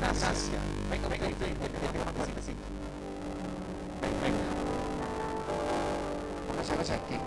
gracia. Venga, venga, venga, venga. Póngase aquí.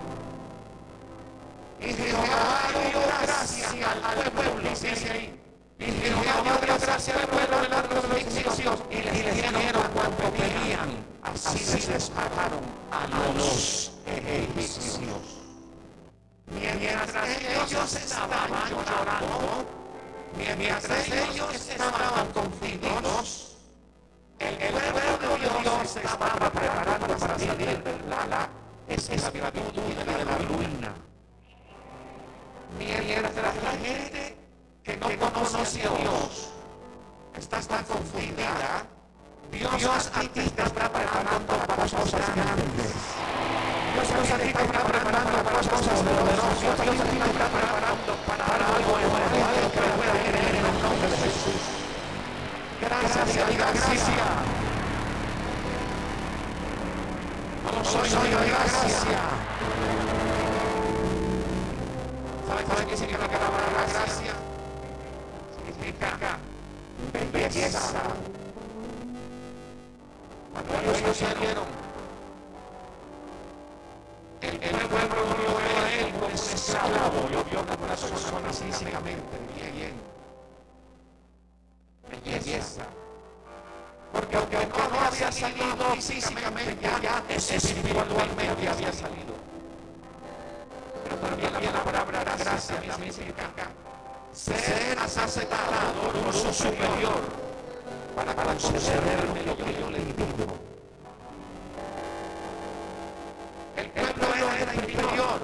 Y Jehová dio gracia al pueblo, dice ahí. Y Jehová dio gracia al pueblo delante de los egipcios y les dieron cuanto pedían. Así les mataron a los egipcios. Mientras ellos estaban llorando, mientras ellos estaban confundidos, el pueblo de Dios estaba preparando para salir de la esclavitud y de la ruina. Mientras la gente que no conoce a Dios está tan confundida, Dios a ti te está preparando para cosas grandes. Dios a ti te está preparando para cosas poderosas. Dios a ti te está preparando para algo nuevo que pueda creer en el nombre de Jesús. Gracias, gracia. No soy gracia. ¿Sabe qué significa la palabra gracia? Significa belleza. Cuando ellos salieron, el pueblo lo vio a él como esclavo, lo vio como una persona físicamente bien. Belleza. Porque aunque no había salido físicamente, ya espiritualmente había salido. Pero también la palabra gracia significa ser aceptado por un superior para concederme lo que yo le pido. El pueblo era inferior.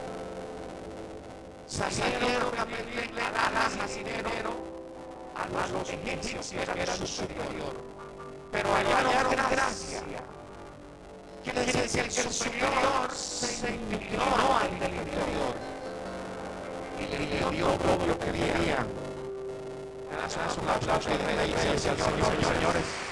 Salieron a pedirle alhajas y dinero a los egipcios que eran su superior. Pero hallaron gracia. Quiere decir que el superior se inclinó ante el inferior y le dio todo lo que querían. Gracias, un aplauso de iglesia al Señor, señores.